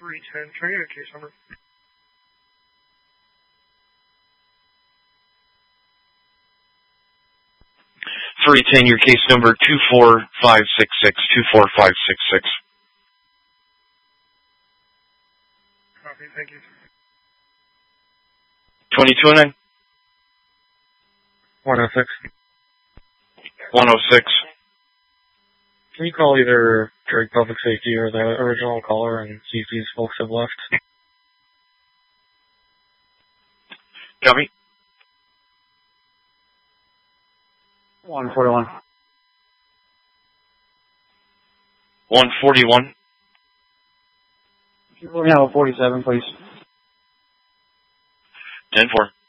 310. Can I get a case number? 310, your case number 24566, 24566. Copy, thank you. 2209? 106. 106. Can you call either Drake Public Safety or the original caller and see if these folks have left? Copy. 141. 141. Can you let me have a 47, please? 10-4.